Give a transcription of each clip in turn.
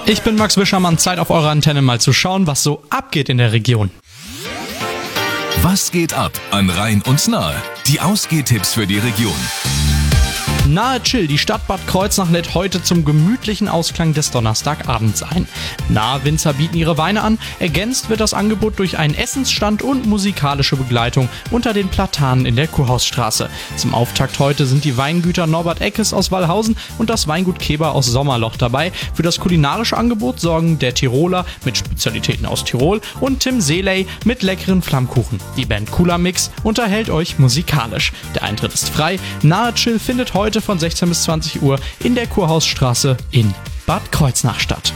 Ich bin Max Wischermann, Zeit auf eurer Antenne mal zu schauen, was so abgeht in der Region. Was geht ab an Rhein und Nahe? Die Ausgehtipps für die Region. Nahe Chill, die Stadt Bad Kreuznach lädt heute zum gemütlichen Ausklang des Donnerstagabends ein. Nahe Winzer bieten ihre Weine an, ergänzt wird das Angebot durch einen Essensstand und musikalische Begleitung unter den Platanen in der Kurhausstraße. Zum Auftakt heute sind die Weingüter Norbert Eckes aus Wallhausen und das Weingut Keber aus Sommerloch dabei. Für das kulinarische Angebot sorgen der Tiroler mit Spezialitäten aus Tirol und Tim Seeley mit leckeren Flammkuchen. Die Band Cooler Mix unterhält euch musikalisch. Der Eintritt ist frei. Nahe Chill findet heute von 16 bis 20 Uhr in der Kurhausstraße in Bad Kreuznach statt.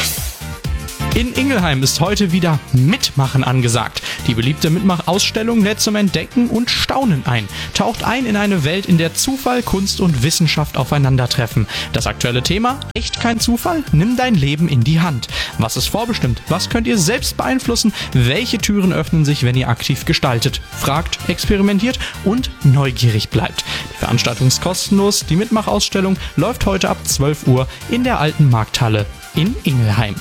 In Ingelheim ist heute wieder Mitmachen angesagt. Die beliebte Mitmachausstellung lädt zum Entdecken und Staunen ein. Taucht ein in eine Welt, in der Zufall, Kunst und Wissenschaft aufeinandertreffen. Das aktuelle Thema? Echt kein Zufall? Nimm dein Leben in die Hand. Was ist vorbestimmt? Was könnt ihr selbst beeinflussen? Welche Türen öffnen sich, wenn ihr aktiv gestaltet? Fragt, experimentiert und neugierig bleibt. Die Veranstaltung ist kostenlos. Die Mitmachausstellung läuft heute ab 12 Uhr in der Alten Markthalle in Ingelheim.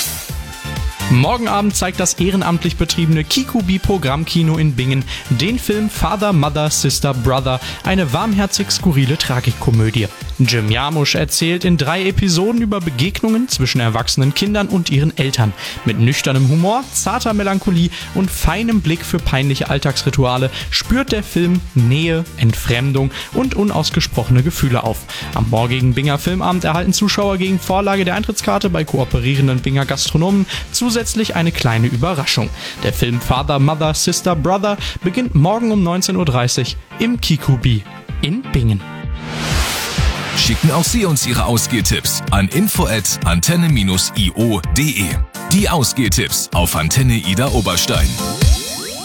Morgen Abend zeigt das ehrenamtlich betriebene Kikubi-Programmkino in Bingen den Film Father, Mother, Sister, Brother, eine warmherzig skurrile Tragikkomödie. Jim Jarmusch erzählt in 3 Episoden über Begegnungen zwischen erwachsenen Kindern und ihren Eltern. Mit nüchternem Humor, zarter Melancholie und feinem Blick für peinliche Alltagsrituale spürt der Film Nähe, Entfremdung und unausgesprochene Gefühle auf. Am morgigen Binger Filmabend erhalten Zuschauer gegen Vorlage der Eintrittskarte bei kooperierenden Binger Gastronomen zusätzlich eine kleine Überraschung. Der Film Father, Mother, Sister, Brother beginnt morgen um 19.30 Uhr im Kikubi in Bingen. Schicken auch Sie uns Ihre Ausgehtipps an info@antenne-io.de. Die Ausgehtipps auf Antenne Ida Oberstein.